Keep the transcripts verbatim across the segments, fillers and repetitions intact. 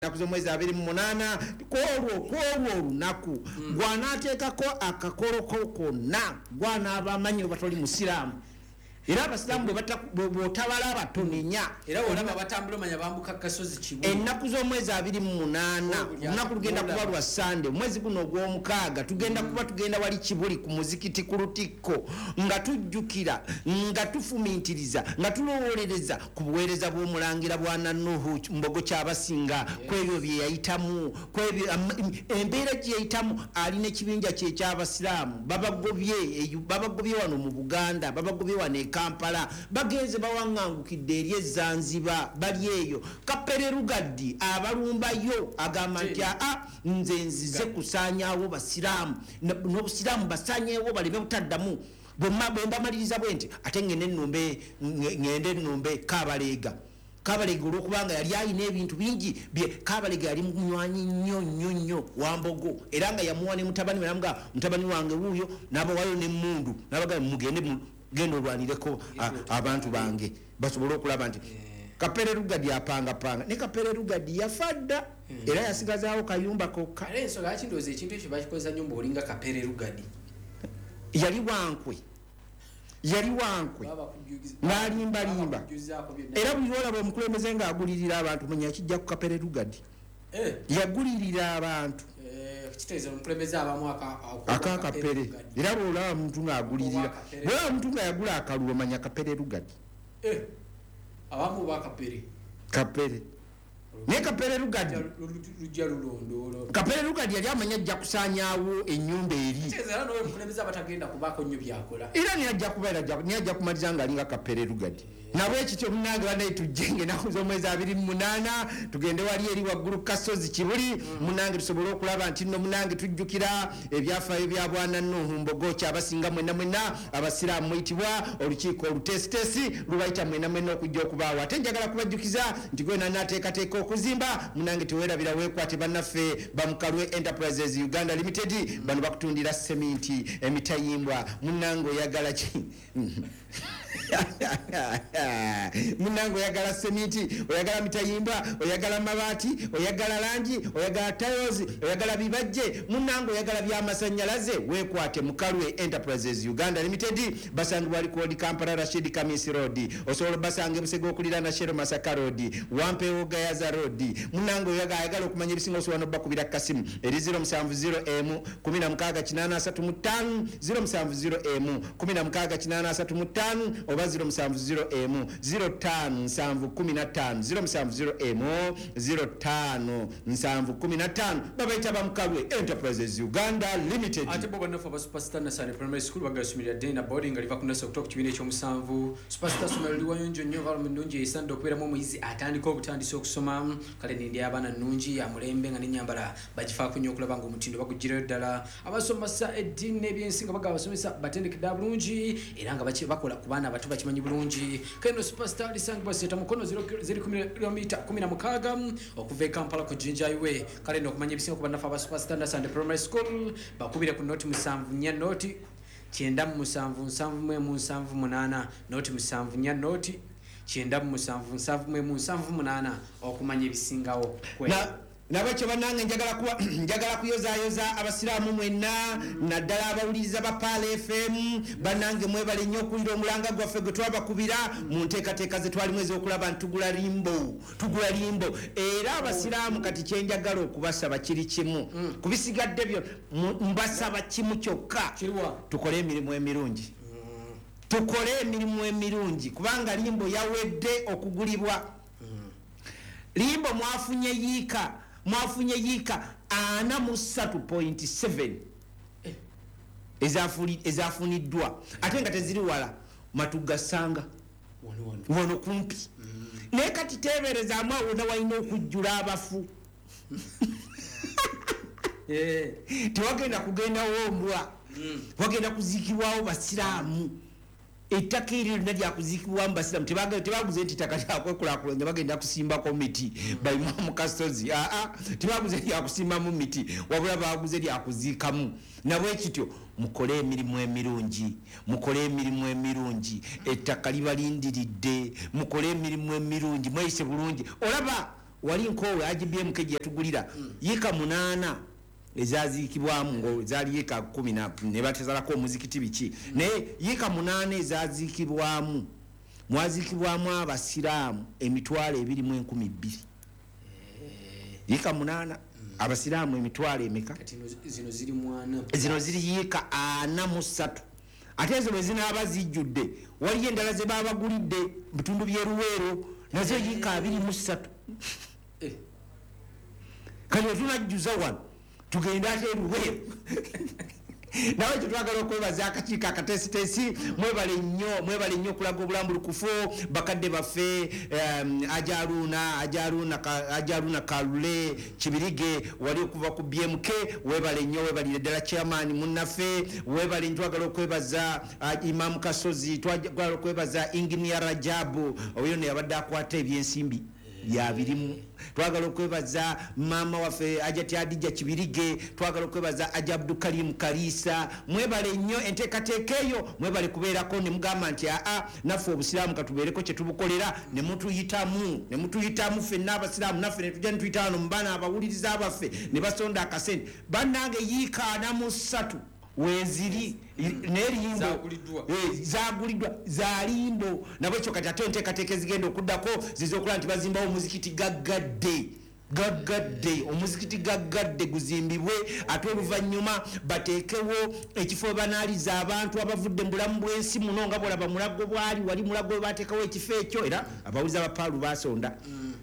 nakuzo mwezi abiri mu munana kwolwo kwolwo olunaku mm. gwanaateekako akakoloko konna gwana abamanyi batoli musiramu era abasiramu bw'otabala abatonenya era olaba batambula manya bambuka kasozi kibu ennaku z'omwezi abiri mu munana olunaku lugenda kuba lwa sande omwezi guno ogw'omukaaga tugenda kuba tugenda wali kibuli ku muzikiti ku lutikko nga tujjukira nga tufumintiriza nga tulowolereza ku buweereza bw'omulangira bwa Nanuhu mbogo ky'abasinga kwebyo bye yayitamu kwebyo embeera gye yayitamu alina ekibinja kye ky'abasiraamu babagobye babagobye wano mu Buganda babagobye wano Kampala bagenze bawangangukidde eri eZanzibar bali eyo Kapere Rugaddi abalumbayo agamba nti a nze nzize kusaanyaawo basiraamu n'obusiraamu basaanyeewo baleme butaddamu bwembamaliriza bwe nti ate ngende nnumbe ngende nnumbe Kabalega Kabalega olwokubanga yali ayina ebintu bingi bye Kabalega yali munywanyi nnyo nnyo nnyo wambogo era nga yamuwa ne mutabani we namuga mutabani wange wuuyo n'abawayo n'emmundu n'abaga mugende gendo lwanireko abantu bange basobole okulaba nti Kapere Rugaddi apanga panga ne Kapere Rugaddi yafadda era yasigazaawo kayumba kokka ale ensonga laki ndowooza ekintu ekyo bakikozesa nnyo olinga Kapere Rugaddi yali wankwe yali wankwe n'alimbalimba era buli olaba omukulembeze ng'agulirira abantu manya kijja ku Kapere Rugaddi yagulirira abantu kiteze omukulembeze abamu aka Kapere era bw'olaba omuntu ng'agulirira bw'olaba omuntu nga yagula akalubo manya Kapere Rugaddi abamu ba Kapere Kapere ne Kapere Rugaddi lujja lulondolo Kapere Rugaddi yali amanya ajja kusaanyaawo ennyumba eri kiteze era n'oyo omukulembeze abatagenda kubaako nnyo byakola era niyajja kubeera niyajja kumaliza ng'alinga Kapere Rugaddi nabwe ekityo munange banaye tujjenge ennaku z'omwezi abiri mu munaana tugende wali eri waggulu kasozi kibuli munange tusobole okulaba nti nno munange tujjukira ebyafaayo bya bwana Nuhu mbogo kyabasinga mwenna mwenna abasiraamu muyitibwa olukiiko olutesitesi lubayita mwenna mwenna okujja okubaawo ate njagala kubajjukiza nti gwe nanaateekateeka okuzimba munange teweerabira weekwate bannaffe bamukalwe Enterprises Uganda Limited bano bakutundira seminti emitayimbwa munange oyagala ki munango oyagala seminti oyagala mitayimba oyagala mabaati oyagala langi oyagala tiles oyagala bibajje munango oyagala by'amasanyalaze weekwate mukalwe Enterprises Uganda Limited basangibwa ali ku Kampala Rashid Kamisi Road osobola basange Busega okulira na Shero Masaka Road Wampewo Gayaza Road munango oyagala okumanya ebisinga osobola bakubira kasimu eri zero seven zero M kumi na mukaaga kinaana asatu mu ttaano zero seven zero M kumi na mukaaga kinaana asatu mu ttaano oba zero seven zero M zero tano nsanvu kumi na ttaano zero seven zero M zero tano nsanvu kumi na ttaano babayita bamukalwe Enterprises Uganda Limited ate bo banafa ba Superstar Nasane Primary School bagasumira Dana boarding aliva kunasa kutoka kibine ekyomusanvu Superstar somero liwa yonjo nnyo environment nungi esanda okubeeramu omuyizi atandika obutandisa okusoma kale nindi abana nungi ya mulembe nga nenyambala bagifaako nnyo okulaba nga omutindo bagugirayo ddala abasomesa eddiini n'ebyensinga baga abasomesa batendekedde bulungi era nga bakola ku baana abato bakimanyi bulungi keno Superstar lisangibwa seta mukono ziri kilomita kumi na mukaaga okuva e Kampala ku Jinja Highway kale n'okumanya ebisinga ku bannafu aba Superstar Nasane Primary School bakubire ku noti musanvu nnya noti kyenda mu musanvu nsanvu mu nsanvu munaana noti musanvu nnya noti kyenda mu musanvu nsanvu mu nsanvu munaana okumanya ebisingawo nabakyo banange njagala kuwa njagala kuyozaayoza abasiraamu mwenna naddala abawuliriza ba Pala F M banange mwebale nnyo okulira omulanga gwaffe gwe twabakubira mu nteekateeka ze twalimu ez'okulaba nti tugula limbo tugula limbo era abasiraamu kati kyenjagala okubasaba kiri kimu kubisigadde byo mbasaba kimu kyokka tukole emirimu emirungi tukole emirimu emirungi kubanga limbo yawedde okugulibwa limbo mwafunye yiika mwafunye yika ana mu three point seven ezafuli ezafuniddwa ate nga teziri wala matugasanga wono kumpi ne kati tebereza amwe wona walina okujjula abafu eh tiwagenda kugenda wombwa wagenda kuzikibwawo basiraamu ettaka eryo lyonna lyakuzikibwa mu basiraamu tebaguze nti ttaka lyakwekulaakulanya bagenda kusimbako miti bayimu mu kasozi aa tebaguze lyakusimbamu miti wabula baguze lyakuziikamu nabwe kityo mukole emirimu emirungi mukole emirimu emirungi ettaka libalindiridde mukole emirimu emirungi mweyise bulungi olaba wali nkowe I G B M K gye yatugulira yika munana ezaziikibwamu ngo zaali yika kumi na ne batezalako omuzikiti biki naye yika munana ezaziikibwamu mwaziikibwamu abasiraamu emitwalo ebiri mu enkumi bbiri yika munana abasiraamu emitwalo emeka zino ziri mwana zino ziri yika ana mu ssatu ate ezo bwe zinaaba zijjudde waliyo endala ze baabagulidde bitundu by'eruweero nazo yika abiri mu ssatu kati wetunajjuza wano tugende ate eruweero nawe kyetwagala okwebaza akakiiko akatesitesi mwebale nnyo mwebale nnyo okulaga obulambulukufu bakadde baffe um, ajaluuna ajaluuna ajaluuna kalule kibirige wali okuva ku B M K webale nnyo webalire ddala chairman munnaffe webale ntwagala okwebaza uh, Imam Kasozi twagala okwebaza Engineer Rajabu oyo ne yabadde akwata ebyensimbi yabirimu twagala okwebaza mama waffe Ajati Adija Kibirige twagala okwebaza Aja Abdul Karim Kalisa mwebale nnyo enteekateeka eyo mwebale kubeerako ne mugamba nti aa naffe obusiraamu katubeereko kye tubukolera ne mutuyitamu ne mutuyitamu ffenna abasiraamu naffe ne tujja ne tuyita wano mu baana abawuliriza abaffe ne basonda akasente bannange yiikaana mu ssatu weziri nerimbo zaguliddwa zalimbo nabo ekyo kati ate enteekateeka ezigenda okuddako zizokola nti bazimbawo omuzikiti gaggadde gaggadde omuzikiti gaggadde guzimbibwe ate oluvannyuma bateekewo ekifo banaaliza abantu abavudde mu bulamu bw'ensi muno nga bwolaba mulago bwali wali mulago we bateekawo ekifo ekyo era abawuliza abapaalu basonda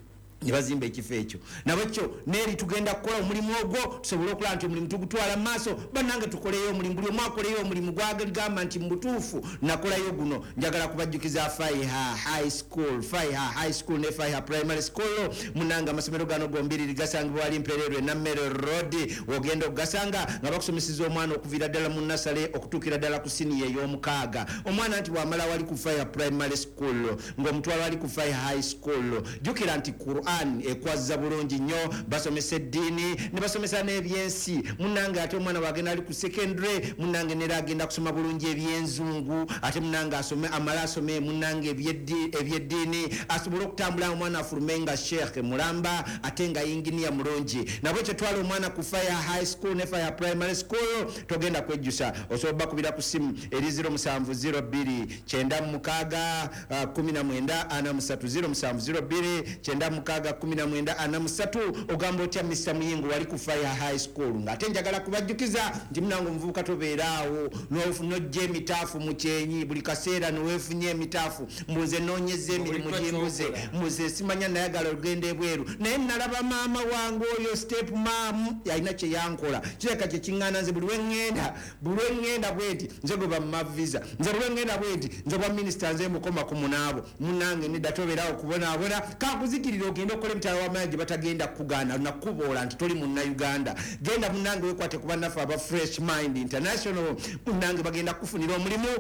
ne bazimba ekifo ekyo nabwekyo neeri tugenda kukola omulimu ogwo tusobole okulaba nti omulimu tugutwala mu maaso bannange tukoleyo omulimu buli omu akoleyo omulimu gwagamba nti mu butuufu nakolayo guno njagala kubajjukiza Faiha High School Faiha High School ne Faiha Primary School munanga amasomero gano gombiriri gasangibwa wali Mpererwe na Mero Road ogenda ogasanga nga bakusomesiza omwana okuviira ddala mu nasale okutuukira ddala ku siniya ey'omukaaga omwana nti wamala wali ku Faiha Primary School ng'omutwalo wali ku Faiha High School jjukira nti Quran ekwaza bulungi nnyo basomesa eddiini ne basomesa n'ebyensi munange ate omwana wagenda ali ku secondary munange nera agenda kusoma bulungi ebyenzungu ate munange asome amala asome munange ebyeddiini asobole okutambula omwana afulume nga sheikh mulamba ate nga engineer mulungi nabwe kyo twala omwana ku Fire High School ne Fire Primary School togenda kwejjusa osobola kubira ku simu eri zero seven zero two nine mukaaga kumi na mwenda ana musatu zero seven zero two nine mukaaga kumi na mwenda ana musatu ogamba otya Mister Muyingo wali ku Fire High School ngate njagala kubajjukiza nti munango muvubuka tobeeraawo nojja emitaafu mu kyenyi buli kaseera noweefunye emitaafu mbuze noonyeza emirimu gyembuze mbuze simanya nayagala ogenda ebweru naye nalaba maama wange oyo step mam yalina kye yankola kireka kye kiŋŋaana nze buli weŋŋenda buli weŋŋenda bwenti nze gwe bamavisa nze buli weŋŋenda bwenti nze bwa minisita nze mukoma ku munaabo munange nedda tobeeraawo kubonaabona kakuzikirira ogenda okukola emitala w'amaanyi gye batagenda kugaana nakuboola nti toli munnayuganda genda munange wekwate ku bannaffe aba Fresh Mind International munange bagenda kufunira omulimu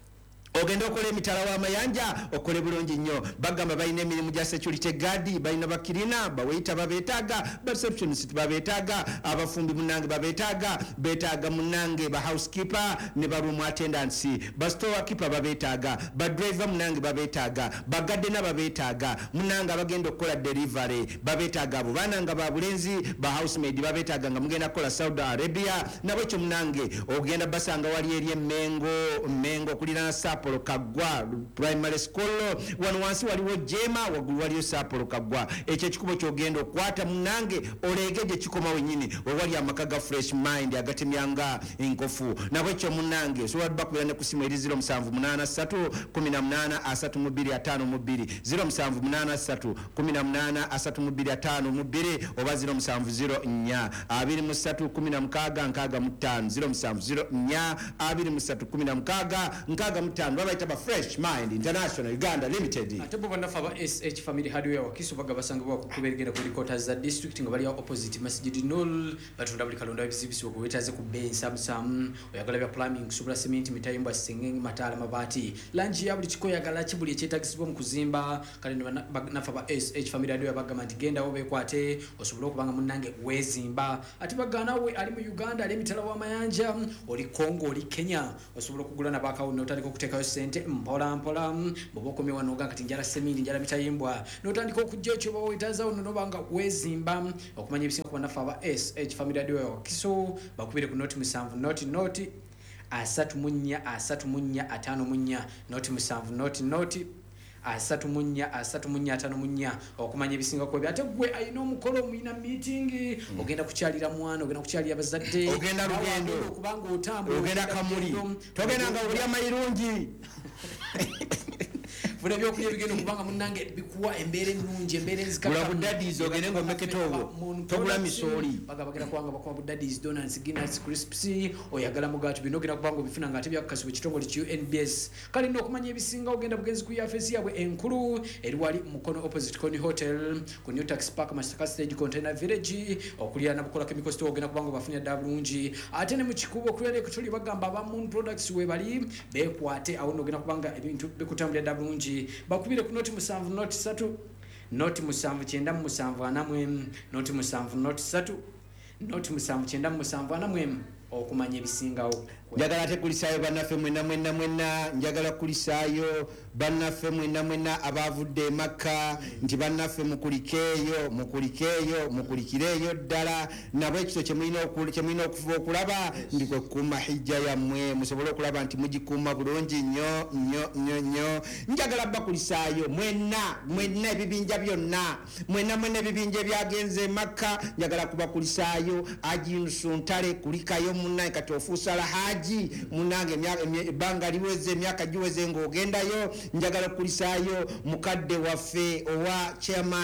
ogenda okola emitala w'amayanja okole bulungi nnyo bagamba balina emirimu gya security guard balina bakirina baweita babeetaaga ba receptionist babeetaaga abafumbi munange babeetaaga beetaaga munange ba housekeeper ne ba room attendants ba store keeper babeetaaga ba driver munange babeetaaga ba gardener babeetaaga munange abagenda okukola delivery babeetaaga abo baananga ba bulenzi ba housemaid babeetaaga nga mugenda kukola Saudi Arabia nabwe kyo munange ogenda basanga wali eri emmengo mmengo kulira sap Sapolo Kagwa Primary School wano wansi waliwo Jema waggulu waliyo Sapolo Kagwa ekyo ekikubo kyogenda okwata munange olegeje kikoma wenyini owali amaka ga Fresh Mind agatemyanga enkofu nabwe kyo munange osobola bakubira ne ku simu eri zero seven eight three one eight three two five two zero seven eight three one eight three two five two oba zero seven zero four abiri mu ssatu kumi na mukaaga nkaaga mu ttaano zero seven zero four abiri mu ssatu kumi na mukaaga nkaaga mu ttaano babaita ba Fresh Mind International Uganda Limited ate bo banafa ba S H Family Hardware wakiso baga basangibwa ku kuberegera ku quarters za district nga bali opposite Masjid Nul batunda buli kalonda ebizibisi okubetaze ku Ben Samsam oyagala bya plumbing subra cement mitayimba singing matala mabati lanji ya buli kiko yagala kibuli ekyetagisibwa mu kuzimba kale nafa ba S H Family Hardware baga mantigenda obe kwate osobola okubanga munange wezimba ati bagana we ali mu Uganda ali mitala wa mayanja oli Congo oli Kenya osobola okugula na baka onotali ko kuteka sente mpola mpola bobokomye wanoga kati njala semindi njala bitayimbwa notandika okujja ekyo bawetaza ono nobanga wezimba okumanya ebisinga ku banafu aba S H Family Radio Kiso bakubire ku noti musanvu noti noti asatu munya asatu munya atano munya noti musanvu noti noti asatu munya asatu munya atano munya okumanya ebisinga ko byate gwe ayina omukolo muina meeting mm. ogenda kukyalira mwana ogenda kukyalira bazadde ogenda lugendo okubanga otambula ogenda kamuli togenda nga oli amayirungi Funa byo kuye bigeno kubanga munange bikuwa embere nnungi embere nzikaka bula budaddies ogende ngo meketowo tobula misoli baga bagera kwanga bakwa budaddies donuts Guinness crisps oyagala mugatu bino gina kubanga bifuna ngate byakasibwe kitongole ki U N B S kali no kumanya ebisinga ogenda bugenzi ku yafesi yabwe enkulu eri wali mukono opposite Coney Hotel ku New Tax Park Masaka Stage Container Village okulia na bukola chemical store ogenda kubanga bafunya dabulungi ate ne mu kikubo kulere kutuli bagamba ba Moon Products we bali bekwate awo ogenda kubanga ebintu bikutambula dabulungi bakubire ku noti musanvu noti satu noti musanvu kyenda musanvu anamwe noti musanvu noti satu noti musanvu kyenda musanvu anamwe okumanya ebisingawo njagala tekulisaayo bannaffe mwena mwena mwena njagala kulisaayo bannaffe mwena mwena abavudde emakka nti bannaffe mukulikeeyo mukulikeeyo mukulikireeyo ddala nabo ekito kyemulina okufuba okulaba ndi kwe kukuuma hijja yammwe musobole okulaba nti mugikuuma bulungi nnyo nnyo nnyo nnyo njagala bakulisaayo mwena mwena ebibinja byonna mwena mwena ebibinja ebyagenze emakka njagala kubakulisaayo ajinusuntale kulikayo munnaye kati ofuusa lahaji munange ebbanga liweze emyaka giweze ng'ogendayo njagala kulisaayo mukadde waffe owa chairman